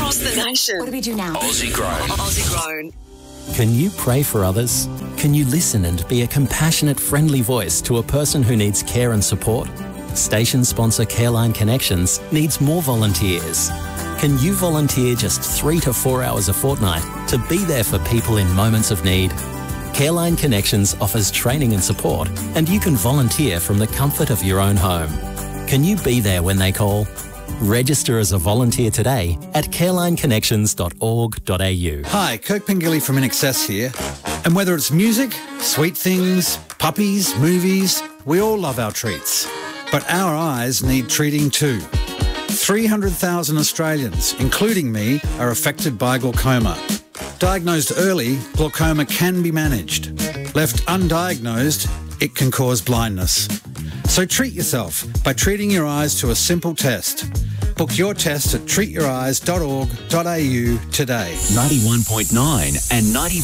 across the nation. What do we do now? Aussie Grown. Aussie Grown. Can you pray for others? Can you listen and be a compassionate, friendly voice to a person who needs care and support? Station sponsor Careline Connections needs more volunteers. Can you volunteer just 3 to 4 hours a fortnight to be there for people in moments of need? Careline Connections offers training and support, and you can volunteer from the comfort of your own home. Can you be there when they call? Register as a volunteer today at carelineconnections.org.au. Hi, Kirk Pengilly from INXS here. And whether it's music, sweet things, puppies, movies, we all love our treats. But our eyes need treating too. 300,000 Australians, including me, are affected by glaucoma. Diagnosed early, glaucoma can be managed. Left undiagnosed, it can cause blindness. So treat yourself by treating your eyes to a simple test. Book your test at treatyoureyes.org.au today. 91.9 and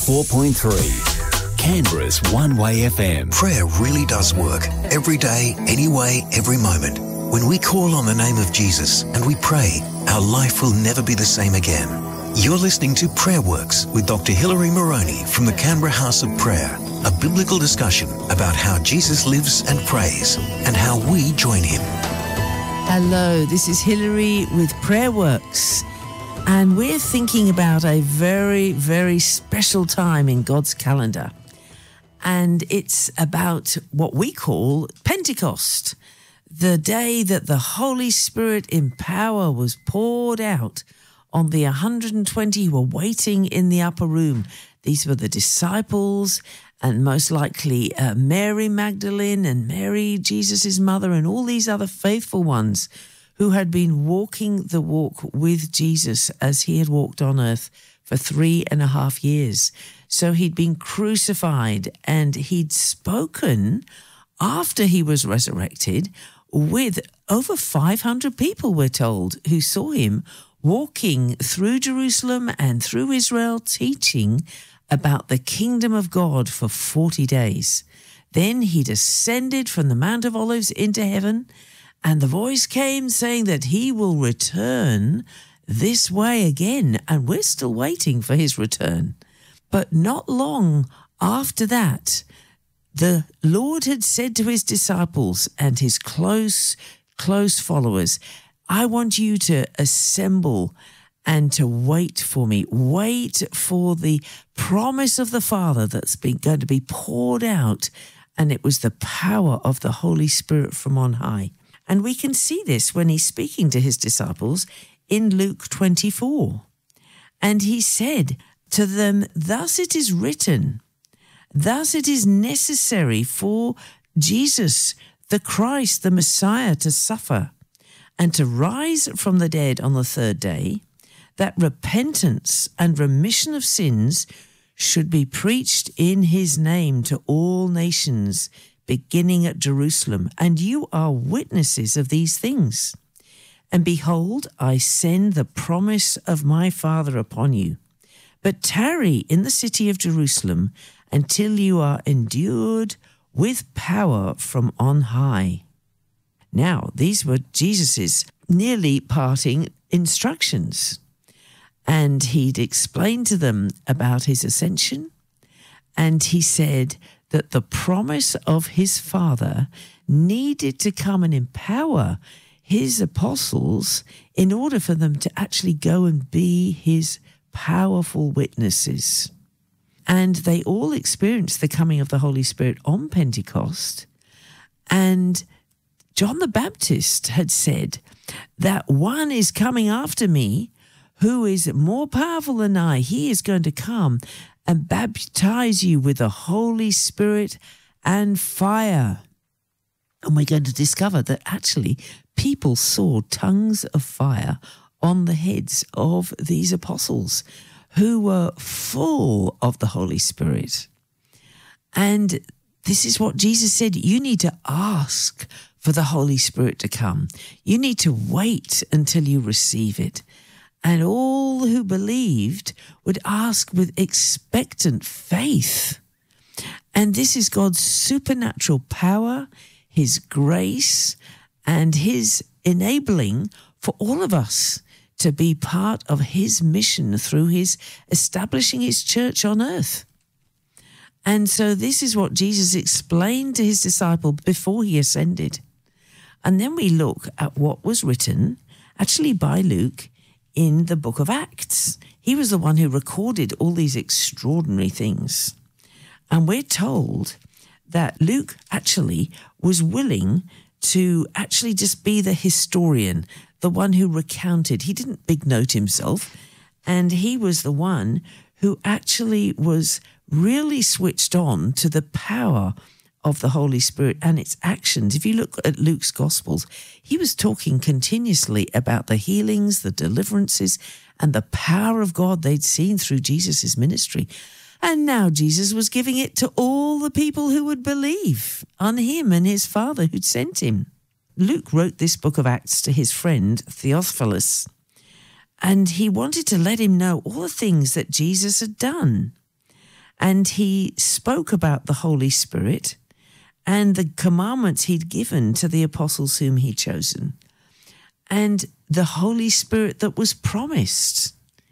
94.3. Canberra's One Way FM. Prayer really does work. Every day, anyway, every moment. When we call on the name of Jesus and we pray, our life will never be the same again. You're listening to Prayer Works with Dr. Hilary Moroney from the Canberra House of Prayer, a biblical discussion about how Jesus lives and prays and how we join him. Hello, this is Hilary with Prayer Works, and we're thinking about a very, very special time in God's calendar, and it's about what we call Pentecost, the day that the Holy Spirit in power was poured out on the 120 who were waiting in the upper room. These were the disciples, and most likely Mary Magdalene and Mary, Jesus' mother, and all these other faithful ones who had been walking the walk with Jesus as he had walked on earth for 3.5 years. So he'd been crucified, and he'd spoken after he was resurrected with over 500 people, we're told, who saw him walking through Jerusalem and through Israel, teaching about the kingdom of God for 40 days. Then he descended from the Mount of Olives into heaven, and the voice came saying that he will return this way again, and we're still waiting for his return. But not long after that, the Lord had said to his disciples and his close followers, I want you to assemble and to wait for me. Wait for the promise of the Father that's going to be poured out. And it was the power of the Holy Spirit from on high. And we can see this when he's speaking to his disciples in Luke 24. And he said to them, thus it is written, thus it is necessary for Jesus, the Christ, the Messiah, to suffer and to rise from the dead on the third day, that repentance and remission of sins should be preached in his name to all nations, beginning at Jerusalem. And you are witnesses of these things. And behold, I send the promise of my Father upon you. But tarry in the city of Jerusalem until you are endued with power from on high. Now, these were Jesus's nearly parting instructions. And he'd explained to them about his ascension, and he said that the promise of his Father needed to come and empower his apostles in order for them to actually go and be his powerful witnesses. And they all experienced the coming of the Holy Spirit on Pentecost, and John the Baptist had said that one is coming after me who is more powerful than I. He is going to come and baptize you with the Holy Spirit and fire. And we're going to discover that actually people saw tongues of fire on the heads of these apostles who were full of the Holy Spirit. And this is what Jesus said. You need to ask for the Holy Spirit to come. You need to wait until you receive it. And all who believed would ask with expectant faith. And this is God's supernatural power, his grace, and his enabling for all of us to be part of his mission through his establishing his church on earth. And so this is what Jesus explained to his disciple before he ascended. And then we look at what was written, actually by Luke, in the book of Acts. He was the one who recorded all these extraordinary things. And we're told that Luke actually was willing to actually just be the historian, the one who recounted. He didn't big note himself, and he was the one who actually was really switched on to the power of the Holy Spirit and its actions. If you look at Luke's Gospels, he was talking continuously about the healings, the deliverances, and the power of God they'd seen through Jesus' ministry. And now Jesus was giving it to all the people who would believe on him and his Father who'd sent him. Luke wrote this book of Acts to his friend Theophilus, and he wanted to let him know all the things that Jesus had done. And he spoke about the Holy Spirit and the commandments he'd given to the apostles whom he'd chosen, and the Holy Spirit that was promised.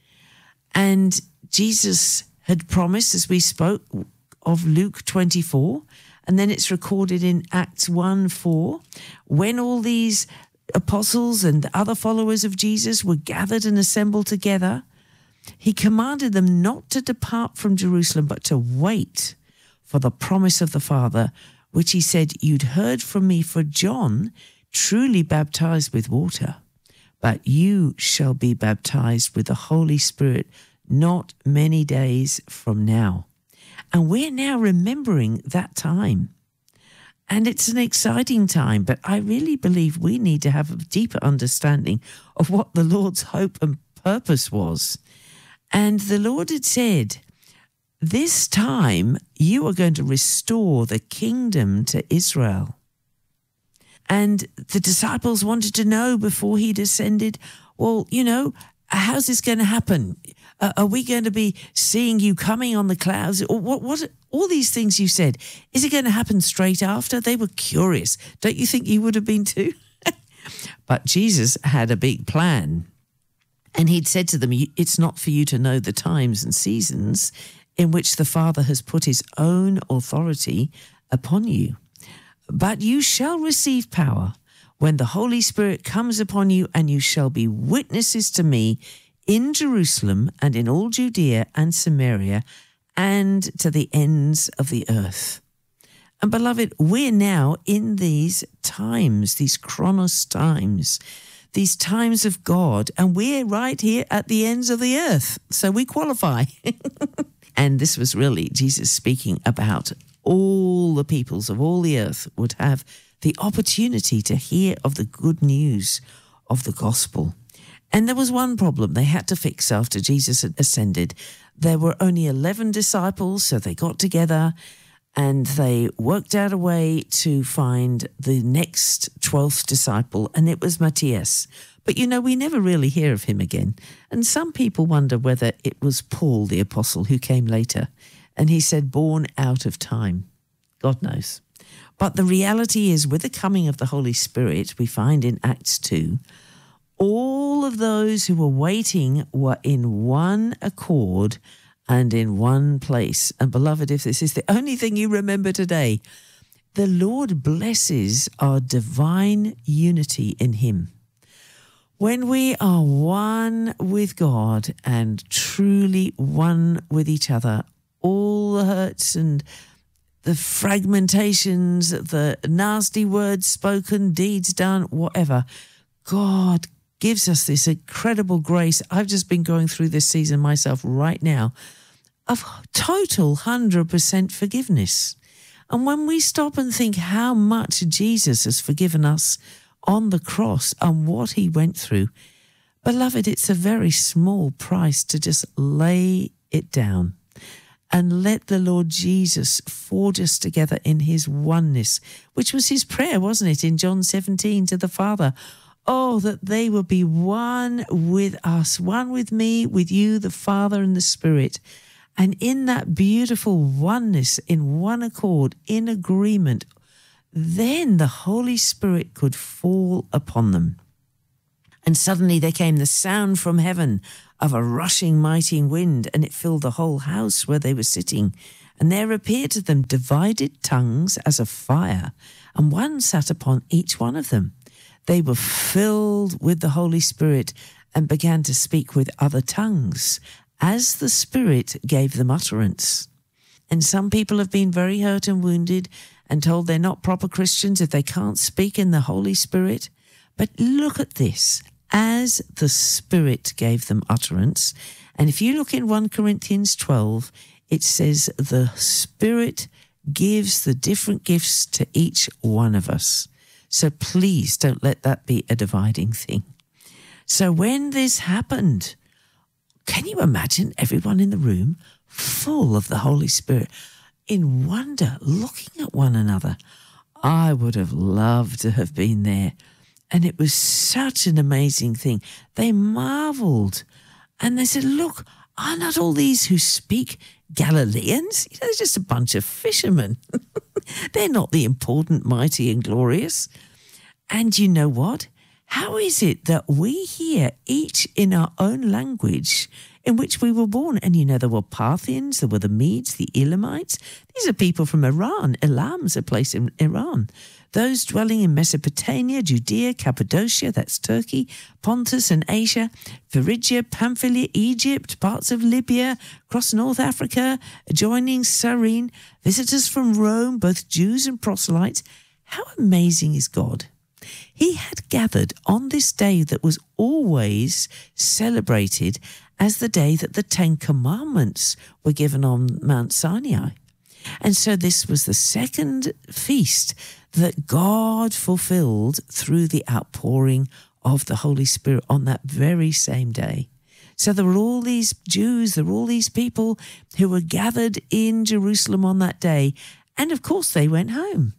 And Jesus had promised, as we spoke of Luke 24, and then it's recorded in Acts 1:4, when all these apostles and other followers of Jesus were gathered and assembled together, he commanded them not to depart from Jerusalem, but to wait for the promise of the Father, which he said, "You'd heard from me, for John truly baptized with water, but you shall be baptized with the Holy Spirit not many days from now." And we're now remembering that time. And it's an exciting time, but I really believe we need to have a deeper understanding of what the Lord's hope and purpose was. And the Lord had said, this time you are going to restore the kingdom to Israel. And the disciples wanted to know before he'd ascended, well, how's this going to happen? Are we going to be seeing you coming on the clouds? Or what? All these things you said, is it going to happen straight after? They were curious. Don't you think you would have been too? But Jesus had a big plan. And he'd said to them, it's not for you to know the times and seasons in which the Father has put his own authority upon you. But you shall receive power when the Holy Spirit comes upon you, and you shall be witnesses to me in Jerusalem and in all Judea and Samaria and to the ends of the earth. And beloved, we're now in these times, these chronos times, these times of God, and we're right here at the ends of the earth. So we qualify. And this was really Jesus speaking about all the peoples of all the earth would have the opportunity to hear of the good news of the gospel. And there was one problem they had to fix after Jesus had ascended. There were only 11 disciples, so they got together and they worked out a way to find the next 12th disciple, and it was Matthias. But we never really hear of him again. And some people wonder whether it was Paul, the apostle, who came later. And he said, born out of time. God knows. But the reality is, with the coming of the Holy Spirit, we find in Acts 2, all of those who were waiting were in one accord and in one place. And beloved, if this is the only thing you remember today, the Lord blesses our divine unity in him. When we are one with God and truly one with each other, all the hurts and the fragmentations, the nasty words spoken, deeds done, whatever, God gives us this incredible grace. I've just been going through this season myself right now of total 100% forgiveness. And when we stop and think how much Jesus has forgiven us on the cross and what he went through, beloved, it's a very small price to just lay it down and let the Lord Jesus forge us together in his oneness, which was his prayer, wasn't it, in John 17 to the Father? Oh, that they will be one with us, one with me, with you, the Father and the Spirit. And in that beautiful oneness, in one accord, in agreement, then the Holy Spirit could fall upon them. And suddenly there came the sound from heaven of a rushing mighty wind, and it filled the whole house where they were sitting. And there appeared to them divided tongues as of fire, and one sat upon each one of them. They were filled with the Holy Spirit and began to speak with other tongues, as the Spirit gave them utterance. And some people have been very hurt and wounded and told they're not proper Christians if they can't speak in the Holy Spirit. But look at this. As the Spirit gave them utterance, and if you look in 1 Corinthians 12, it says the Spirit gives the different gifts to each one of us. So please don't let that be a dividing thing. So when this happened, can you imagine everyone in the room full of the Holy Spirit, in wonder, looking at one another? I would have loved to have been there. And it was such an amazing thing. They marveled and they said, look, are not all these who speak Galileans? They're just a bunch of fishermen. They're not the important, mighty and glorious. And you know what? How is it that we hear each in our own language in which we were born? And you know, there were Parthians, there were the Medes, the Elamites. These are people from Iran. Elam's a place in Iran. Those dwelling in Mesopotamia, Judea, Cappadocia, that's Turkey, Pontus and Asia, Phrygia, Pamphylia, Egypt, parts of Libya, across North Africa, adjoining Cyrene, visitors from Rome, both Jews and proselytes. How amazing is God? He had gathered on this day that was always celebrated as the day that the 10 Commandments were given on Mount Sinai. And so this was the second feast that God fulfilled through the outpouring of the Holy Spirit on that very same day. So there were all these Jews, there were all these people who were gathered in Jerusalem on that day. And of course they went home.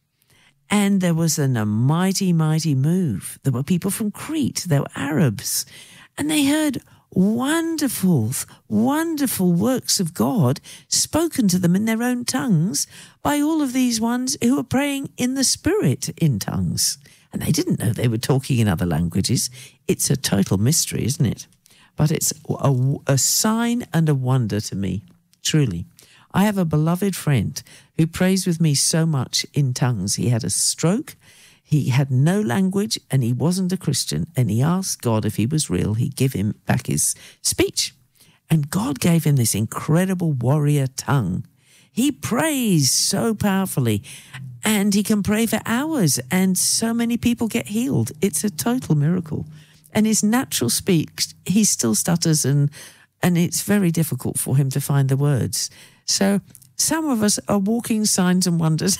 And there was a mighty, mighty move. There were people from Crete, there were Arabs, and they heard wonderful, wonderful works of God spoken to them in their own tongues by all of these ones who were praying in the Spirit in tongues. And they didn't know they were talking in other languages. It's a total mystery, isn't it? But it's a sign and a wonder to me, truly. I have a beloved friend who prays with me so much in tongues. He had a stroke. He had no language and he wasn't a Christian, and he asked God if he was real, he'd give him back his speech. And God gave him this incredible warrior tongue. He prays so powerfully and he can pray for hours and so many people get healed. It's a total miracle. And his natural speech, he still stutters and it's very difficult for him to find the words. So some of us are walking signs and wonders.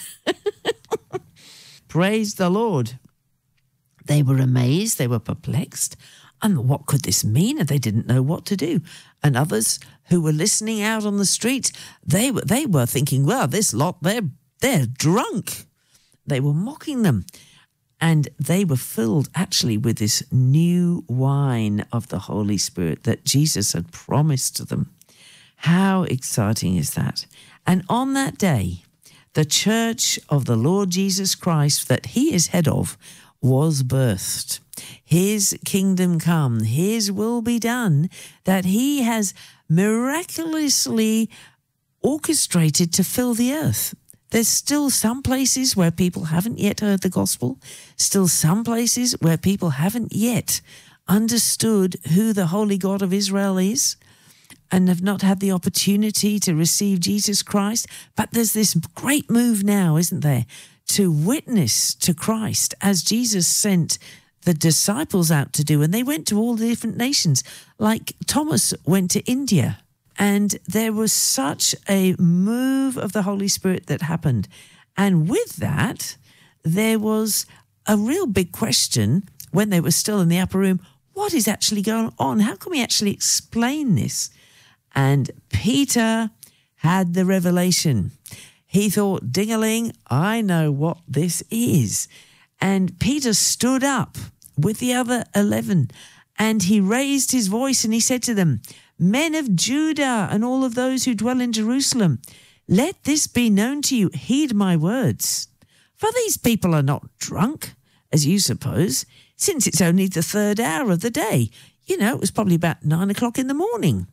Praise the Lord. They were amazed, they were perplexed. And what could this mean? And they didn't know what to do. And others who were listening out on the street, they were thinking, well, this lot, they're drunk. They were mocking them. And they were filled actually with this new wine of the Holy Spirit that Jesus had promised to them. How exciting is that? And on that day, the church of the Lord Jesus Christ that he is head of was birthed. His kingdom come, his will be done, that he has miraculously orchestrated to fill the earth. There's still some places where people haven't yet heard the gospel, still some places where people haven't yet understood who the Holy God of Israel is and have not had the opportunity to receive Jesus Christ. But there's this great move now, isn't there, to witness to Christ as Jesus sent the disciples out to do. And they went to all the different nations, like Thomas went to India. And there was such a move of the Holy Spirit that happened. And with that, there was a real big question when they were still in the upper room. What is actually going on? How can we actually explain this? And Peter had the revelation. He thought, ding-a-ling, I know what this is. And Peter stood up with the other 11 and he raised his voice and he said to them, Men of Judah and all of those who dwell in Jerusalem, let this be known to you. Heed my words. For these people are not drunk, as you suppose. since it's only the 3rd hour of the day. It was probably about 9 o'clock in the morning.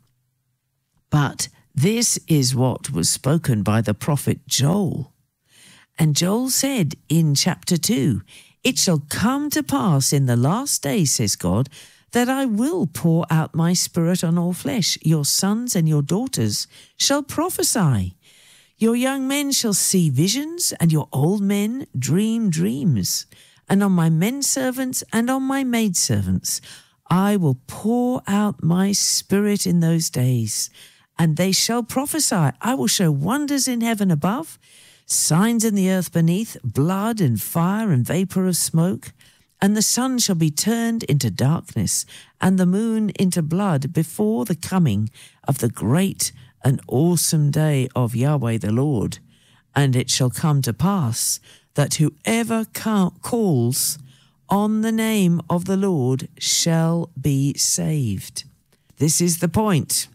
But this is what was spoken by the prophet Joel. And Joel said in chapter 2, "It shall come to pass in the last days, says God, that I will pour out my spirit on all flesh. Your sons and your daughters shall prophesy. Your young men shall see visions, and your old men dream dreams. And on my men servants and on my maid servants I will pour out my spirit in those days, and they shall prophesy. I will show wonders in heaven above, signs in the earth beneath, blood and fire and vapour of smoke. And the sun shall be turned into darkness, and the moon into blood before the coming of the great and awesome day of Yahweh the Lord. And it shall come to pass that whoever calls on the name of the Lord shall be saved." This is the point.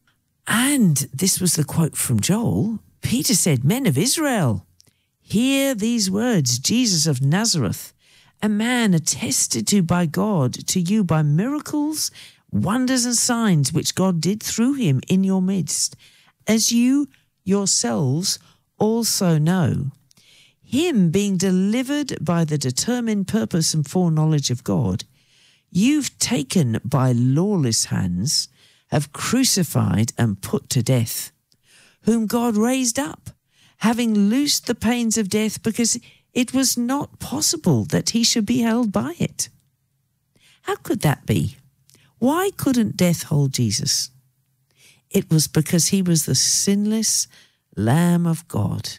And this was the quote from Joel. Peter said, "Men of Israel, hear these words, Jesus of Nazareth, a man attested to by God to you by miracles, wonders and signs which God did through him in your midst, as you yourselves also know. Him being delivered by the determined purpose and foreknowledge of God, you've taken by lawless hands, have crucified and put to death, whom God raised up, having loosed the pains of death, because it was not possible that he should be held by it." How could that be? Why couldn't death hold Jesus? It was because he was the sinless Lamb of God.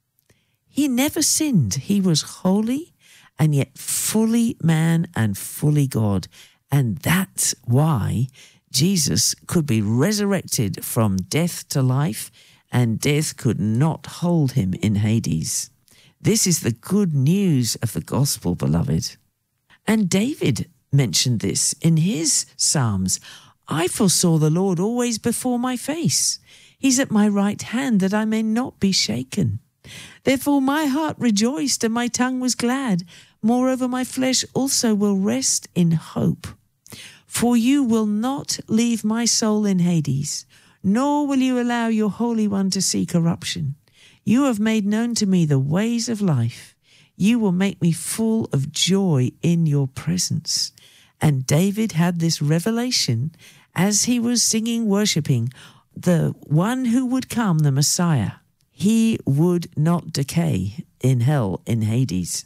He never sinned. He was holy and yet fully man and fully God. And that's why Jesus could be resurrected from death to life, and death could not hold him in Hades. This is the good news of the gospel, beloved. And David mentioned this in his Psalms. "I foresaw the Lord always before my face. He's at my right hand, that I may not be shaken. Therefore my heart rejoiced and my tongue was glad. Moreover, my flesh also will rest in hope. For you will not leave my soul in Hades, nor will you allow your Holy One to see corruption. You have made known to me the ways of life. You will make me full of joy in your presence." And David had this revelation as he was singing, worshipping the one who would come, the Messiah. He would not decay in hell, in Hades.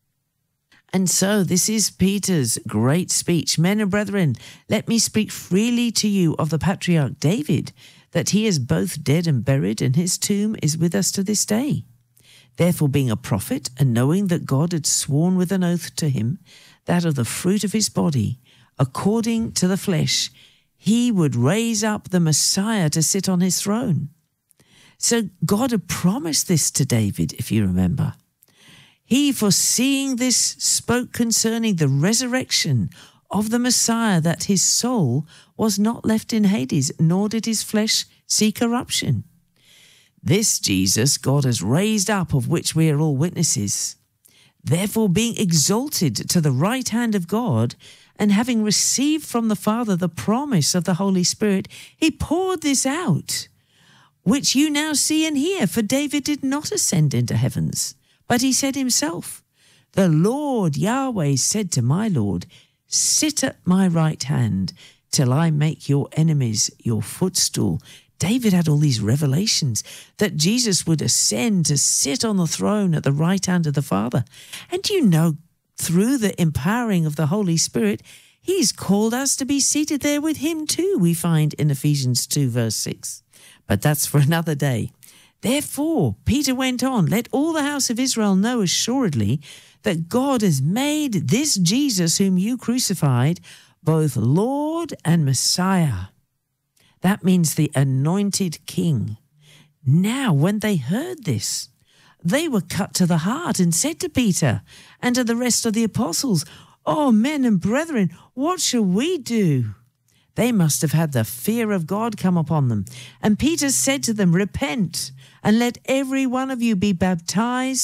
And so this is Peter's great speech. "Men and brethren, let me speak freely to you of the patriarch David, that he is both dead and buried, and his tomb is with us to this day. Therefore, being a prophet, and knowing that God had sworn with an oath to him, that of the fruit of his body, according to the flesh, he would raise up the Messiah to sit on his throne." So God had promised this to David, if you remember. He, foreseeing this, spoke concerning the resurrection of the Messiah, that his soul was not left in Hades, nor did his flesh see corruption. This Jesus God has raised up, of which we are all witnesses. Therefore, being exalted to the right hand of God, and having received from the Father the promise of the Holy Spirit, he poured this out, which you now see and hear. For David did not ascend into heavens, but he said himself, "The Lord Yahweh said to my Lord, sit at my right hand till I make your enemies your footstool." David had all these revelations that Jesus would ascend to sit on the throne at the right hand of the Father. And you know, through the empowering of the Holy Spirit, he's called us to be seated there with him too, we find in Ephesians 2 verse 6. But that's for another day. Therefore, Peter went on, "Let all the house of Israel know assuredly that God has made this Jesus whom you crucified both Lord and Messiah." That means the anointed king. Now, when they heard this, they were cut to the heart and said to Peter and to the rest of the apostles, "Oh, men and brethren, what shall we do?" They must have had the fear of God come upon them. And Peter said to them, "Repent, and let every one of you be baptized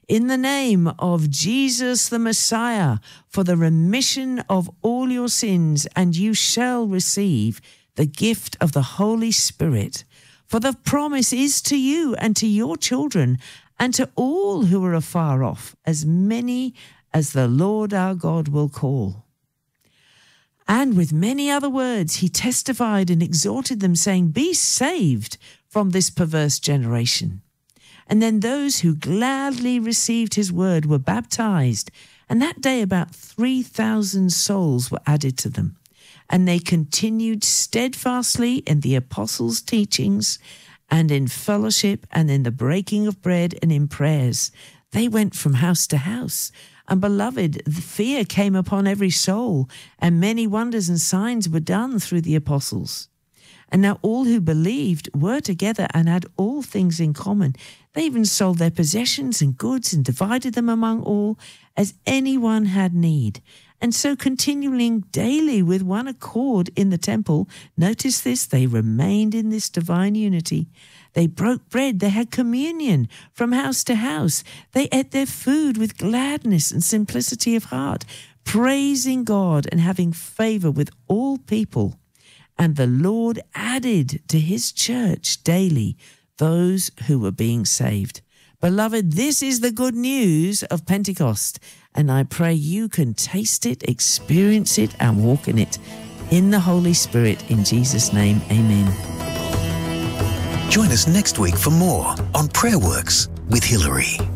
in the name of Jesus the Messiah, for the remission of all your sins, and you shall receive the gift of the Holy Spirit. For the promise is to you and to your children and to all who are afar off, as many as the Lord our God will call. And with many other words he testified and exhorted them, saying, Be saved from this perverse generation. And then those who gladly received his word were baptized, and that day about 3,000 souls were added to them. And they continued steadfastly in the apostles' teachings and in fellowship and in the breaking of bread and in prayers. They went from house to house. And beloved, the fear came upon every soul, and many wonders and signs were done through the apostles. And now all who believed were together and had all things in common. They even sold their possessions and goods and divided them among all as anyone had need. And so continuing daily with one accord in the temple, notice this, they remained in this divine unity. They broke bread, they had communion from house to house. They ate their food with gladness and simplicity of heart, praising God and having favor with all people. And the Lord added to his church daily those who were being saved. Beloved, this is the good news of Pentecost, and I pray you can taste it, experience it, and walk in it. In the Holy Spirit, in Jesus' name, amen. Join us next week for more on Prayer Works with Hilary.